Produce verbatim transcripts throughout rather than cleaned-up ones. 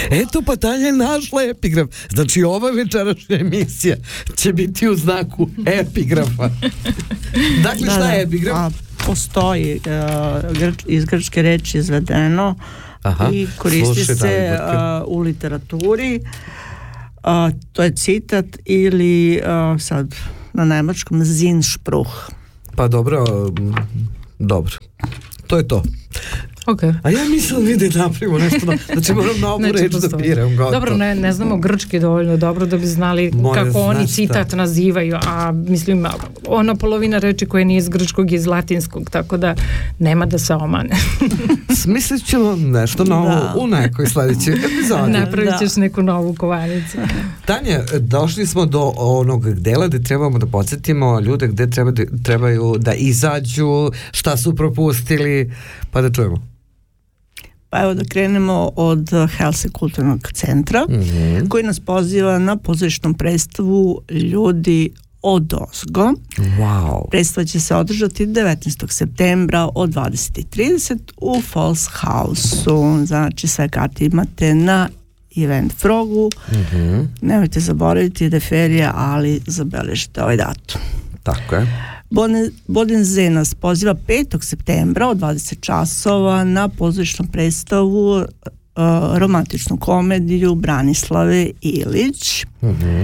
Eto, pa Tanja je našla epigraf. Znači, ova večerašnja emisija će biti u znaku epigrafa. Dakle, da, šta da. je epigraf? A, postoji uh, grč, iz grčke reči izvedeno. Aha, i koristi slušaj, se uh, u literaturi. Uh, to je citat ili uh, sad na nemačkom Sinnspruch. Pa dobro, dobro. To je to. Okay. A ja mislim vidi napravimo nešto, no, znači moram novu reč da biram. Dobro, ne, ne znamo grčki dovoljno dobro da bi znali Moje kako oni citat šta. nazivaju, a mislim ona polovina reči koja nije iz grčkog je iz latinskog, tako da nema da se omane. Smislit ćemo nešto novo da. u nekoj sledećoj epizodi. Napravit ćeš da. neku novu kovanicu. Tanja, došli smo do onog dela gde trebamo da podsjetimo ljude gde treba da, trebaju da izađu, šta su propustili, pa da čujemo. Pa evo da krenemo od Helse kulturnog centra, mm-hmm. koji nas poziva na pozorišnu predstavu Ljudi odozgo. Wow. Predstava će se održati devetnaestog septembra od dvadeset i trideset u Falls House-u. Znači sve karte imate na Event Frogu. Mm-hmm. Nemojte zaboraviti da je ferija, ali zabeležite ovaj datum. Tako je. Bodenze nas poziva petog septembra od dvadeset časova na pozorišnu predstavu uh, romantičnu komediju Branislave Ilić. Mm-hmm.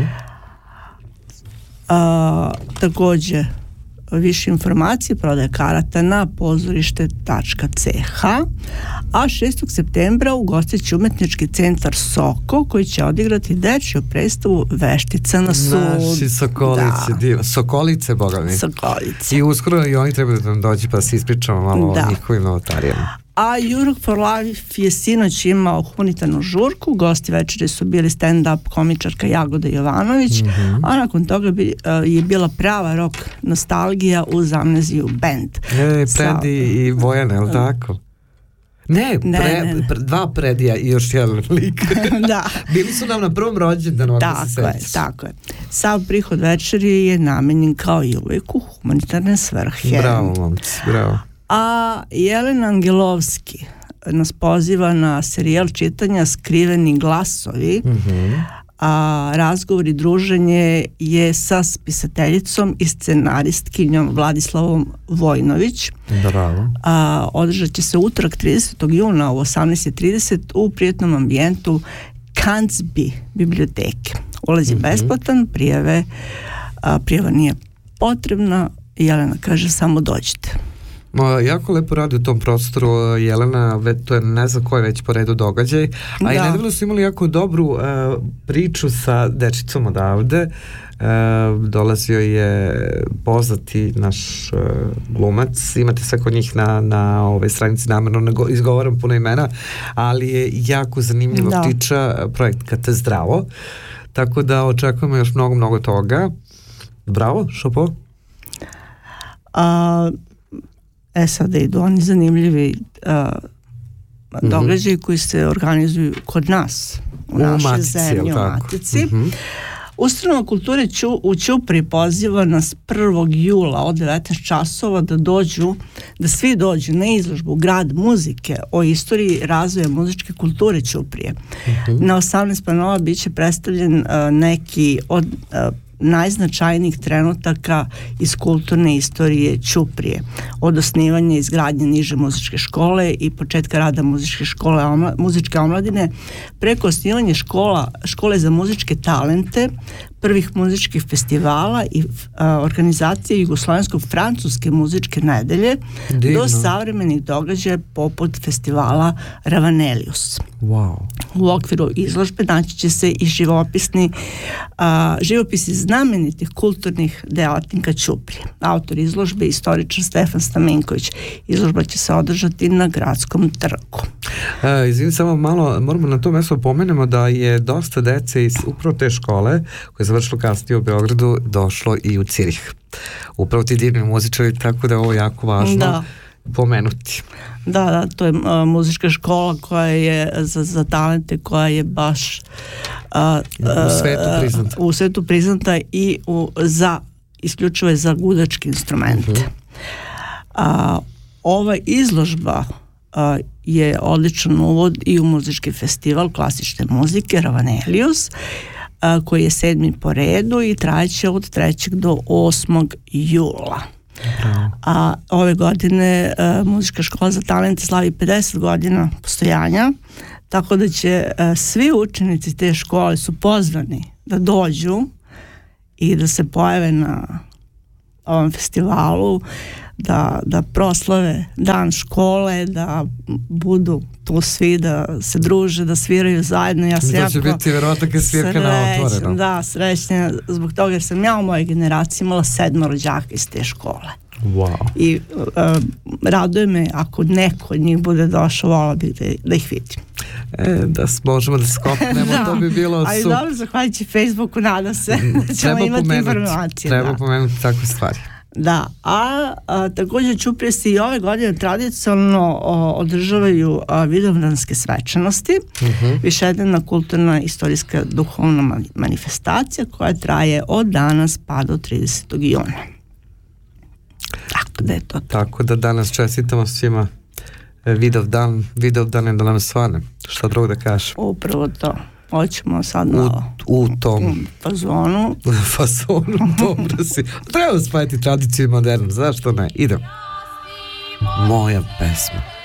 uh, takođe više informacije prodaje karata na pozorište tačka c h, a šestog septembra ugostit će umetnički centar Soko koji će odigrati dečju predstavu Veštica na sudu. Naši Sokolice, da. diva. Sokolice, boga mi. Sokolice. I uskoro i oni trebaju da nam dođi pa se ispričamo malo da. o njihovim novotarijama. A Europe for Life je sinoć imao humanitarnu žurku, gosti večeri su bili stand-up komičarka Jagoda Jovanović, mm-hmm. a nakon toga bi, uh, je bila prava rock nostalgija uz Amneziju band. E, Predi i Vojana, je li tako? Ne, ne, pre, ne, ne. Pre, dva Predija i još jedan lik. Da. Bili su nam na prvom rođendanu. Tako je, tako je. Sav prihod večeri je namenjen kao i uvijek u humanitarne svrhe. Bravo, momci, bravo. A Jelena Angelovski nas poziva na serijal čitanja Skriveni glasovi, mm-hmm. a razgovor i druženje je sa spisateljicom i scenaristkinjom Vladislavom Vojnović. Bravo. A, održat će se utorak tridesetog juna u osamnaest i trideset u prijatnom ambijentu Kanzbi biblioteke. Ulaz je mm-hmm. besplatan, prijave, a, prijava nije potrebna. Jelena kaže samo dođite. Ma, jako lepo radi u tom prostoru Jelena, već, to je ne znam ko je već po redu događaj, a da. i nedavno su imali jako dobru uh, priču sa dečicom odavde. Uh, dolazio je poznati naš uh, glumac, imate sve kod njih na, na ovoj stranici, namerno ne go, izgovaram puno imena, ali je jako zanimljiva da. priča, projekt Kad te zdravo, tako da očekujemo još mnogo, mnogo toga. Bravo, Šopo? A E sada idu oni zanimljivi uh, mm-hmm. događaji koji se organizuju kod nas u, u našoj matici, zemlji, u Matici. Mm-hmm. Ustanova kulture Ću, u Ćupri poziva nas prvog jula od devetnaest časova da dođu, da svi dođu na izložbu Grad muzike o istoriji razvoja muzičke kulture Ćuprije. Mm-hmm. Na osamnaest panova bit će predstavljen uh, neki od uh, najznačajnijih trenutaka iz kulturne istorije Ćuprije, od osnivanja i izgradnje niže muzičke škole i početka rada muzičke škole omla, muzičke omladine, preko osnivanja škola, škole za muzičke talente, prvih muzičkih festivala i a, organizacije Jugoslovensko-francuske muzičke nedelje. Divno. Do savremenih događaja poput festivala Ravanelius. Wow. U okviru izložbe naći će se i živopisni a, živopisi znamenitih kulturnih delatnika Ćuprije. Autor izložbe je istoričar Stefan Stamenković. Izložba će se održati na Gradskom trgu. E, izvim, samo malo, moramo na to mjesto pomenemo da je dosta dece iz upravo te škole koje je završilo kasnije u Beogradu došlo i u Cirih. Upravo ti divni muzičari, tako da je ovo jako važno da. pomenuti. Da, da, to je uh, muzička škola koja je za, za talente, koja je baš uh, u svetu priznata. Uh, u svetu priznata i u, za, isključivo je za gudačke instrumente. Uh-huh. Uh, ova izložba uh, je odličan uvod i u muzički festival klasične muzike Ravanelius, uh, koji je sedmi po redu i trajeće od trećeg do osmog jula. A ove godine uh, Muzička škola za talente slavi pedeset godina postojanja, tako da će uh, svi učenici te škole su pozvani da dođu i da se pojave na ovom festivalu, da, da proslave dan škole, da budu tu svi, da se druže, da sviraju zajedno. Ja to će biti vjerovatno kad svirka na otvoreno. Da, srećna zbog toga jer sam ja u mojoj generaciji imala sedmo rođaka iz te škole. Wow. I uh, raduje me ako neko od njih bude došao, volila bih da, da ih vidim. E, da možemo da skopnemo, da, to bi bilo super. Ali dobro, zahvaljujući Facebooku, nadam se da ćemo imati informacije. Treba da. pomenuti takve stvari. Da, a, a također Ćuprije i ove godine tradicionalno o, održavaju a, vidovdanske svečanosti, uh-huh. više jedna kulturna, istorijska, duhovna manifestacija koja traje od danas pa do tridesetog juna. Tako da je to to. Tako da danas čestitamo svima Vidovdan, Vidovdan je da nam svane. Šta drugo da kažeš? Upravo to. Hoćemo sad malo u, u tom u fazonu. U fazonu, dobro si. Treba spajati tradiciju i modernu, zašto ne? Idem. Moja pesma.